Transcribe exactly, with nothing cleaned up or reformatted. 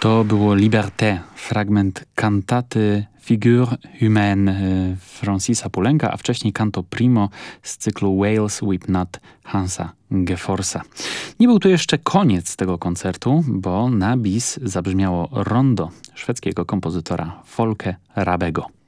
To było Liberté, fragment kantaty Figure Humaine Francisa Poulenca, a wcześniej Canto Primo z cyklu Wales with Nat Hansa Geforsa. Nie był to jeszcze koniec tego koncertu, bo na bis zabrzmiało rondo szwedzkiego kompozytora Folke Rabego.